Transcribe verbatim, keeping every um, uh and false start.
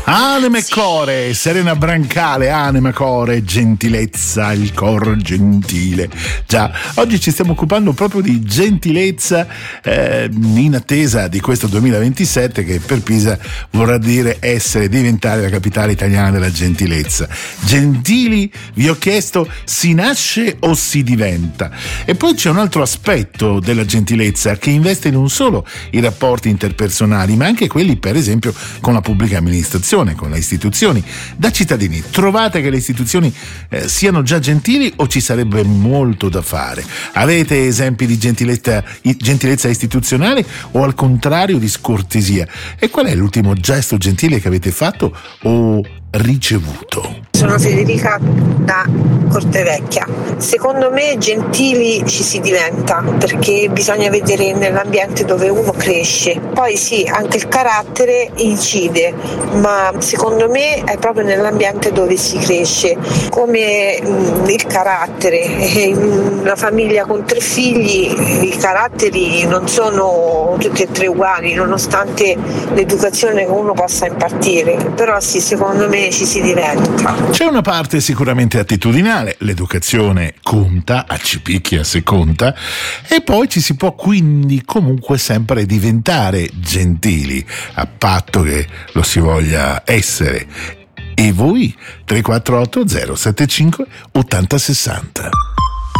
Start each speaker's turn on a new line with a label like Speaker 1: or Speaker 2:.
Speaker 1: Anima e core, Serena Brancale, anima e core, gentilezza, il cor gentile. Già, oggi ci stiamo occupando proprio di gentilezza eh, in attesa di questo duemilaventisette che per Pisa vorrà dire essere, diventare la capitale italiana della gentilezza. Gentili, vi ho chiesto, si nasce o si diventa? E poi c'è un altro aspetto della gentilezza che investe non solo i rapporti interpersonali, ma anche quelli, per esempio, con la pubblica amministrazione, con le istituzioni. Da cittadini, trovate che le istituzioni eh, siano già gentili o ci sarebbe molto da fare? Avete esempi di gentilezza, gentilezza istituzionale o al contrario di scortesia? E qual è l'ultimo gesto gentile che avete fatto o ricevuto?
Speaker 2: Sono Federica da Cortevecchia. Secondo me gentili ci si diventa perché bisogna vedere nell'ambiente dove uno cresce. Poi sì, anche il carattere incide, ma secondo me è proprio nell'ambiente dove si cresce. Come mh, il carattere, in una famiglia con tre figli i caratteri non sono tutti e tre uguali, nonostante l'educazione che uno possa impartire. Però sì, secondo me ci si diventa.
Speaker 1: C'è una parte sicuramente attitudinale, l'educazione conta, a ci picchia se conta, e poi ci si può quindi comunque sempre diventare gentili, a patto che lo si voglia essere. E voi? tre quattro otto zero sette cinque otto zero sei zero.